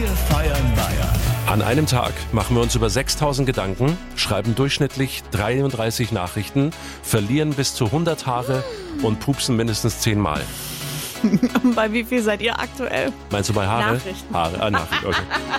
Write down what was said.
Wir feiern Bayern. An einem Tag machen wir uns über 6000 Gedanken, schreiben durchschnittlich 33 Nachrichten, verlieren bis zu 100 Haare und pupsen mindestens 10 Mal. Bei wie viel seid ihr aktuell? Meinst du bei Haare? Nachrichten. Haare, Nachrichten, okay.